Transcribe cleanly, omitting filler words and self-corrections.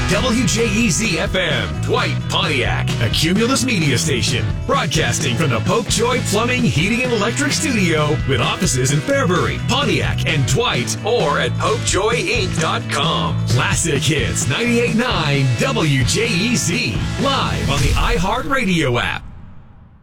WJEZ FM, Dwight, Pontiac, a Cumulus media station, broadcasting from the Popejoy Plumbing, Heating, and Electric Studio with offices in Fairbury, Pontiac, and Dwight, or at PopejoyInc.com. Classic Hits 98.9 WJEZ, live on the iHeartRadio app.